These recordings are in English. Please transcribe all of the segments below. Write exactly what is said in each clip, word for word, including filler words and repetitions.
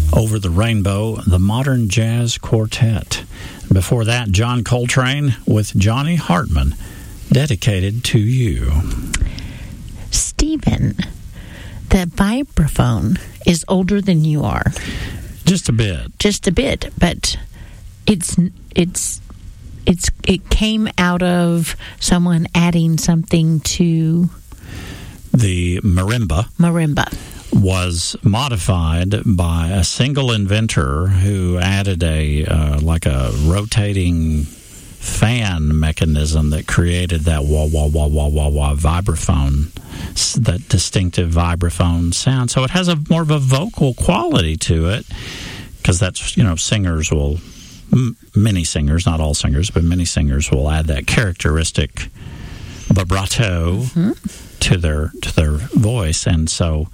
Over the Rainbow, the Modern Jazz Quartet. Before that, John Coltrane with Johnny Hartman, Dedicated to You. Stephen, the vibraphone is older than you are. Just a bit. Just a bit, but it's it's it's it came out of someone adding something to the marimba. Marimba was modified by a single inventor who added a uh, like a rotating fan mechanism that created that wah wah wah wah wah wah vibraphone, that distinctive vibraphone sound. So it has a more of a vocal quality to it, because that's, you know, singers will, m- many singers, not all singers, but many singers will add that characteristic vibrato mm-hmm. to their to their voice, and so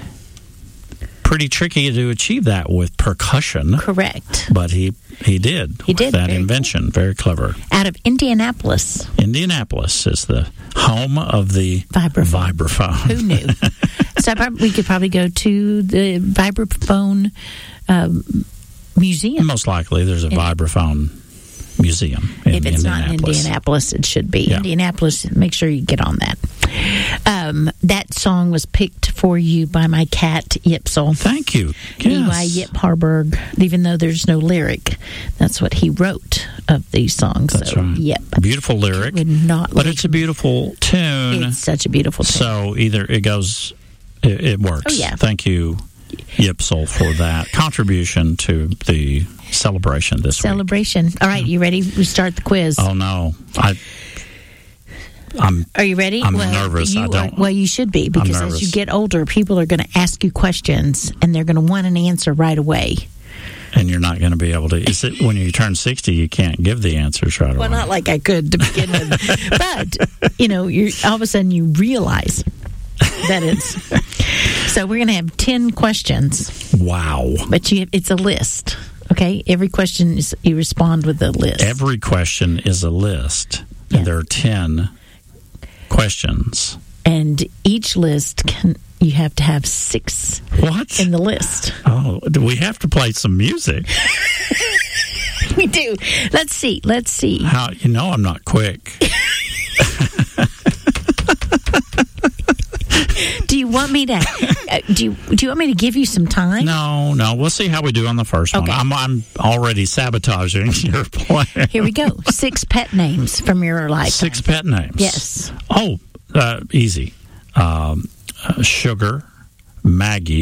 pretty tricky to achieve that with percussion. Correct. But he he did. He with did. that very invention. Cool. Very clever. Out of Indianapolis. Indianapolis is the home of the vibraphone. vibraphone. Who knew? So we could probably go to the vibraphone um, museum. Most likely there's a in, vibraphone museum in If it's not in Indianapolis, it should be. Yeah. Indianapolis, make sure you get on that. Um, that song was picked for you by my cat, Yipsel. Thank you. Yes. E Y Yip Harburg, even though there's no lyric. That's what he wrote of these songs. That's so, right. Yep. Beautiful lyric. Would not but it's a beautiful tune. It's such a beautiful tune. So either it goes, it, it works. Oh, yeah. Thank you, Yipsel, for that contribution to the celebration this celebration. week. All right, you ready? We start the quiz. Oh, no. I... I'm, are you ready? I'm well, nervous. You I don't. Are, well, you should be, because as you get older, people are going to ask you questions, and they're going to want an answer right away. And you're not going to be able to. Is it when you turn sixty, you can't give the answers right well, away? Well, not like I could to begin with, but you know, you're, all of a sudden you realize that it's. So we're going to have ten questions. Wow! But you, it's a list. Okay, every question is you respond with a list. Every question is a list, yeah. And there are ten questions, and each list can you have to have six what in the list. Oh, do we have to play some music? We do. Let's see. Let's see. How you know I'm not quick? Do you want me to? Uh, do you Do you want me to give you some time? No, no. We'll see how we do on the first okay. one. I'm I'm already sabotaging your plan. Here we go. Six pet names from your life. Six pet names. Yes. Oh, uh, easy. Um, uh, Sugar, Maggie.